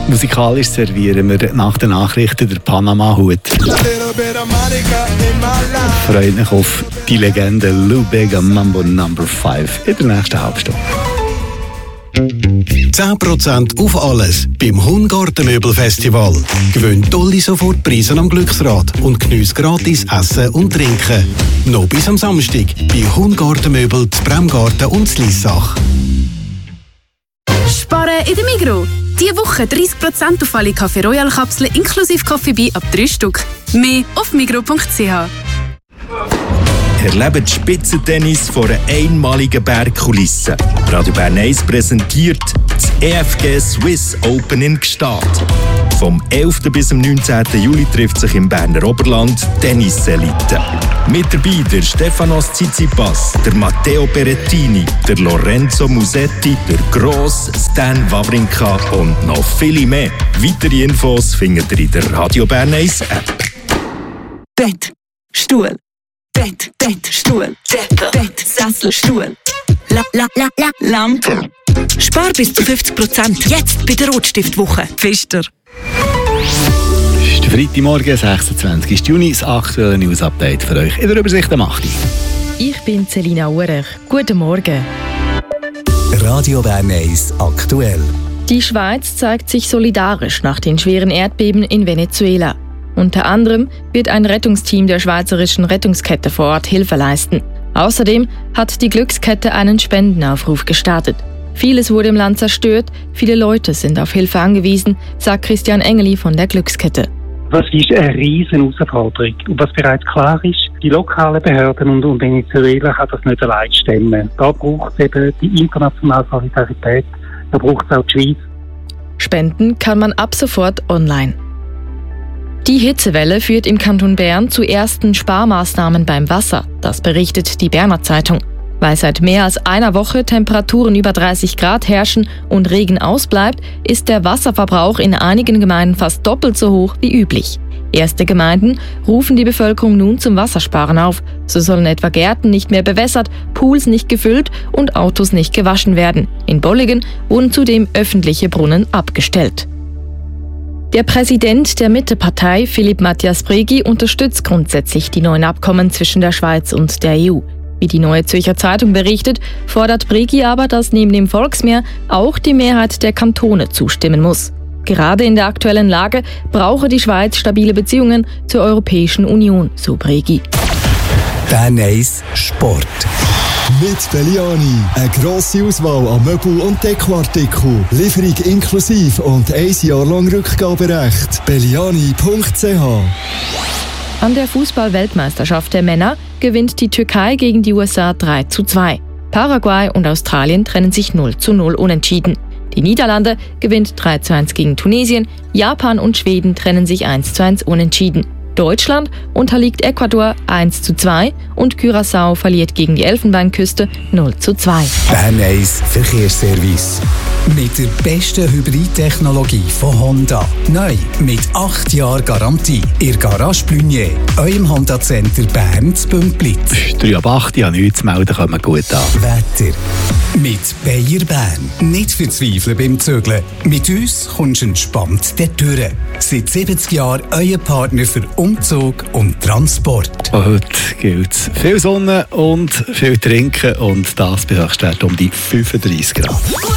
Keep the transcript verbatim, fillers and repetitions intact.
Musikalisch servieren wir nach den Nachrichten der Panama-Hut. Freut mich auf die Legende Lou Bega Mambo Number fünf in der nächsten Halbstunde. zehn Prozent auf alles beim Hungartenmöbelfestival. Gewinn tolle Sofortpreise am Glücksrad und geniesse gratis Essen und Trinken. Noch bis am Samstag bei Hungartenmöbel, Bremgarten und Lissach. Sparen in der Migros. Diese Woche dreißig Prozent auf alle Café Royal Kapseln inklusive Coffee ab drei Stück. Mehr auf migros punkt c h. Erlebt Spitzentennis vor einer einmaligen Bergkulisse. Radio Bern eins präsentiert das E F G Swiss Open in Gstaad. Vom elften bis zum neunzehnten Juli trifft sich im Berner Oberland Tennis-Elite. Mit dabei der Stefanos Tsitsipas, der Matteo Berrettini, der Lorenzo Musetti, der Gross Stan Wawrinka und noch viele mehr. Weitere Infos findet ihr in der Radio Bern eins App. Bett, Stuhl, Bett, Bett, Stuhl, Decke, Bett, Sessel, Stuhl, la, la, la, la, Lampe. Spar bis zu fünfzig Prozent jetzt bei der Rotstiftwoche. Pfister. Es ist der Freitagmorgen, sechsundzwanzigsten Juni, das aktuelle News-Update für euch in der Übersicht am achten Ich bin Selina Urech. Guten Morgen. Radio Bern eins aktuell. Die Schweiz zeigt sich solidarisch nach den schweren Erdbeben in Venezuela. Unter anderem wird ein Rettungsteam der Schweizerischen Rettungskette vor Ort Hilfe leisten. Außerdem hat die Glückskette einen Spendenaufruf gestartet. Vieles wurde im Land zerstört, viele Leute sind auf Hilfe angewiesen, sagt Christian Engeli von der Glückskette. Das ist eine riesen Herausforderung. Und was bereits klar ist, die lokalen Behörden und, und Venezuela kann das nicht allein stemmen. Da braucht es eben die internationale Solidarität, da braucht es auch die Schweiz. Spenden kann man ab sofort online. Die Hitzewelle führt im Kanton Bern zu ersten Sparmaßnahmen beim Wasser. Das berichtet die Berner Zeitung. Weil seit mehr als einer Woche Temperaturen über dreißig Grad herrschen und Regen ausbleibt, ist der Wasserverbrauch in einigen Gemeinden fast doppelt so hoch wie üblich. Erste Gemeinden rufen die Bevölkerung nun zum Wassersparen auf. So sollen etwa Gärten nicht mehr bewässert, Pools nicht gefüllt und Autos nicht gewaschen werden. In Bolligen wurden zudem öffentliche Brunnen abgestellt. Der Präsident der Mittepartei, Philippe Matthias Bregi, unterstützt grundsätzlich die neuen Abkommen zwischen der Schweiz und der E U. Wie die Neue Zürcher Zeitung berichtet, fordert Bregi aber, dass neben dem Volksmehr auch die Mehrheit der Kantone zustimmen muss. Gerade in der aktuellen Lage brauche die Schweiz stabile Beziehungen zur Europäischen Union, so Bregi. Bern eins Sport. Mit Belliani. Eine grosse Auswahl an Möbel- und Dekoartikeln. Lieferung inklusive und ein Jahr lang Rückgaberecht. belliani punkt c h. An der Fußball-Weltmeisterschaft der Männer gewinnt die Türkei gegen die U S A drei zu zwei. Paraguay und Australien trennen sich null zu null unentschieden. Die Niederlande gewinnt drei zu eins gegen Tunesien, Japan und Schweden trennen sich eins zu eins unentschieden. Deutschland unterliegt Ecuador eins zu zwei und Curaçao verliert gegen die Elfenbeinküste null zu zwei. Bern eins Verkehrsservice. Mit der besten Hybridtechnologie von Honda. Neu mit acht Jahren Garantie. Ihr Garage Blunier, eurem Honda Center Bern zu Bümplitz. drei ab acht, ich habe nichts zu melden, kommen wir gut an. Wetter. Mit Bayer Bern. Nicht verzweifeln beim Zügeln. Mit uns kommst du entspannt durch. Seit siebzig Jahren euer Partner für Umzug und Transport. Heute gilt es viel Sonne und viel Trinken und das bei Höchstwert um die fünfunddreißig Grad.